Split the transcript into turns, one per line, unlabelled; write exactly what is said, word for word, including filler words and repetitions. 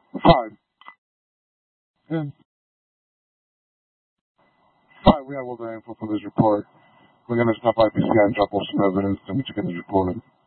Five. Yeah. Five, we have all the info for this report. We're going to stop by P C I and drop off some evidence, and we should get this reported.